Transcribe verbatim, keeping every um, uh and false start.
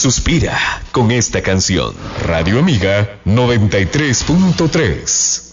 Suspira con esta canción. Radio Amiga noventa y tres punto tres.